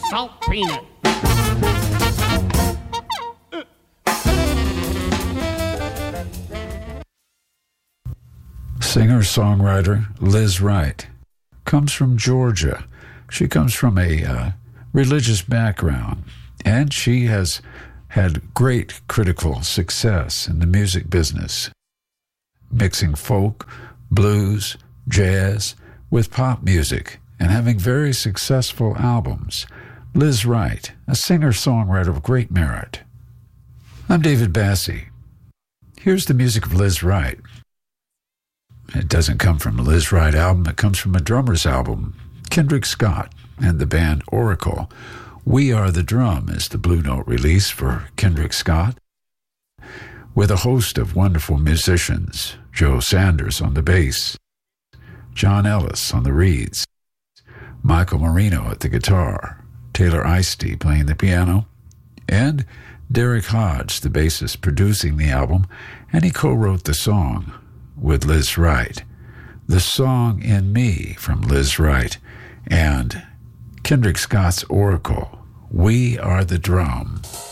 salt peanut. Singer-songwriter Liz Wright comes from Georgia. She comes from a religious background, and she has had great critical success in the music business, mixing folk, blues, jazz with pop music, and having very successful albums. Liz Wright, a singer-songwriter of great merit. I'm David Bassie. Here's the music of Liz Wright. It doesn't come from a Liz Wright album. It comes from a drummer's album, Kendrick Scott and the band Oracle. We Are the Drum is the Blue Note release for Kendrick Scott, with a host of wonderful musicians: Joe Sanders on the bass, John Ellis on the reeds, Michael Marino at the guitar, Taylor Eisty playing the piano, and Derek Hodge, the bassist, producing the album, and he co-wrote the song with Liz Wright. The Song in Me from Liz Wright and Kendrick Scott's Oracle, We Are the Drum.